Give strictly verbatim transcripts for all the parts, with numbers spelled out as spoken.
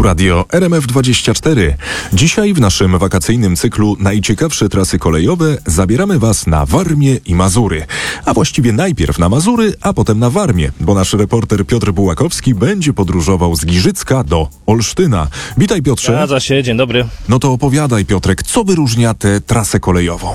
Radio R M F dwadzieścia cztery. Dzisiaj w naszym wakacyjnym cyklu Najciekawsze trasy kolejowe zabieramy Was na Warmię i Mazury. A właściwie najpierw na Mazury, a potem na Warmię, bo nasz reporter Piotr Bułakowski będzie podróżował z Giżycka do Olsztyna. Witaj, Piotrze. Zgadza się, dzień dobry. No to opowiadaj, Piotrek, co wyróżnia tę trasę kolejową?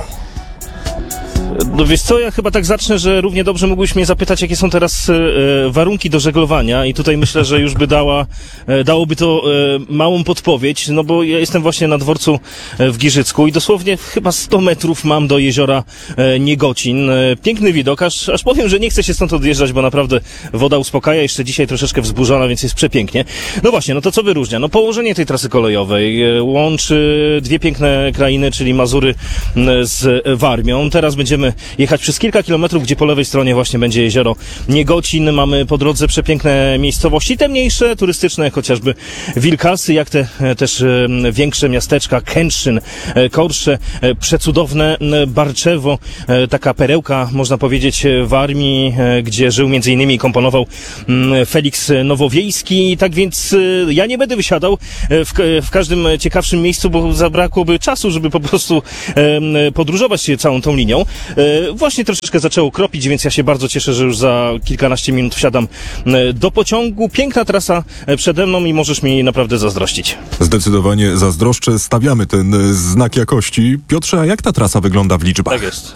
No wiesz co, ja chyba tak zacznę, że równie dobrze mógłbyś mnie zapytać, jakie są teraz e, warunki do żeglowania i tutaj myślę, że już by dała, e, dałoby to e, małą podpowiedź, no bo ja jestem właśnie na dworcu e, w Giżycku i dosłownie chyba sto metrów mam do jeziora e, Niegocin. E, piękny widok, aż, aż powiem, że nie chcę się stąd odjeżdżać, bo naprawdę woda uspokaja, jeszcze dzisiaj troszeczkę wzburzona, więc jest przepięknie. No właśnie, no to co wyróżnia? No położenie tej trasy kolejowej e, łączy dwie piękne krainy, czyli Mazury e, z Warmią. Teraz będziemy jechać przez kilka kilometrów, gdzie po lewej stronie właśnie będzie jezioro Niegocin. Mamy po drodze przepiękne miejscowości, te mniejsze, turystyczne, jak chociażby Wilkasy, jak te też większe miasteczka, Kętrzyn, Korsze, przecudowne Barczewo, taka perełka, można powiedzieć, Warmii, gdzie żył między innymi i komponował Feliks Nowowiejski. Tak więc ja nie będę wysiadał w, w każdym ciekawszym miejscu, bo zabrakłoby czasu, żeby po prostu podróżować całą tą linią. Właśnie troszeczkę zaczęło kropić, więc ja się bardzo cieszę, że już za kilkanaście minut wsiadam do pociągu. Piękna trasa przede mną i możesz mi naprawdę zazdrościć. Zdecydowanie zazdroszczę. Stawiamy ten znak jakości. Piotrze, a jak ta trasa wygląda w liczbach? Tak jest.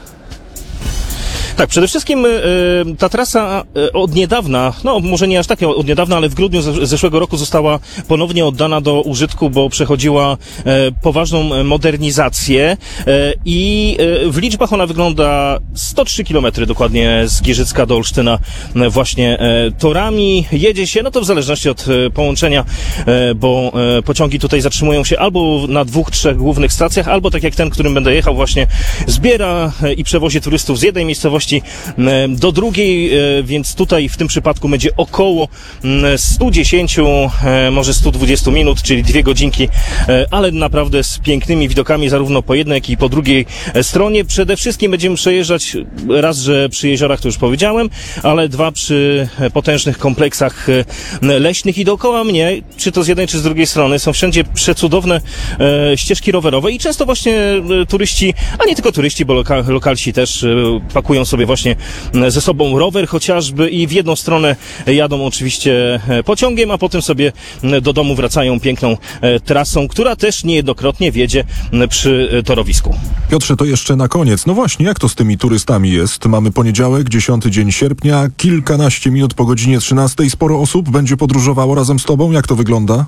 Tak, przede wszystkim y, ta trasa y, od niedawna, no może nie aż tak od niedawna, ale w grudniu z, zeszłego roku została ponownie oddana do użytku, bo przechodziła y, poważną modernizację y, i y, w liczbach ona wygląda sto trzy kilometry dokładnie z Giżycka do Olsztyna y, właśnie y, torami. Jedzie się, no to w zależności od y, połączenia, y, bo y, pociągi tutaj zatrzymują się albo na dwóch, trzech głównych stacjach, albo tak jak ten, którym będę jechał właśnie, zbiera y, i przewozi turystów z jednej miejscowości do drugiej, więc tutaj w tym przypadku będzie około sto dziesięć, może sto dwadzieścia minut, czyli dwie godzinki, ale naprawdę z pięknymi widokami zarówno po jednej, jak i po drugiej stronie. Przede wszystkim będziemy przejeżdżać raz, że przy jeziorach, to już powiedziałem, ale dwa przy potężnych kompleksach leśnych i dookoła mnie, czy to z jednej, czy z drugiej strony, są wszędzie przecudowne ścieżki rowerowe i często właśnie turyści, a nie tylko turyści, bo loka, lokalsi też pakują sobie właśnie ze sobą rower chociażby i w jedną stronę jadą oczywiście pociągiem, a potem sobie do domu wracają piękną trasą, która też niejednokrotnie wiedzie przy torowisku. Piotrze, to jeszcze na koniec. No właśnie, jak to z tymi turystami jest? Mamy poniedziałek, dziesiąty dzień sierpnia, kilkanaście minut po godzinie trzynastej. Sporo osób będzie podróżowało razem z tobą. Jak to wygląda?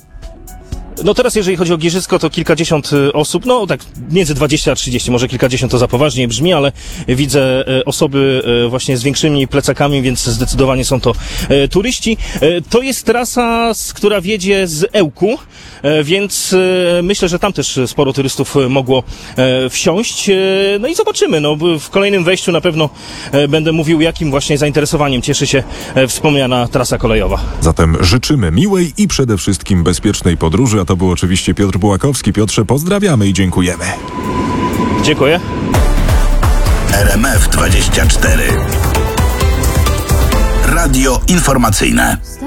No teraz jeżeli chodzi o Giżycko, to kilkadziesiąt osób, no tak między dwadzieścia a trzydzieści, może kilkadziesiąt to za poważnie brzmi, ale widzę osoby właśnie z większymi plecakami, więc zdecydowanie są to turyści. To jest trasa, która wiedzie z Ełku, więc myślę, że tam też sporo turystów mogło wsiąść. No i zobaczymy, no w kolejnym wejściu na pewno będę mówił, jakim właśnie zainteresowaniem cieszy się wspomniana trasa kolejowa. Zatem życzymy miłej i przede wszystkim bezpiecznej podróży. To był oczywiście Piotr Bułakowski. Piotrze, pozdrawiamy i dziękujemy. Dziękuję. R M F dwadzieścia cztery. Radio informacyjne.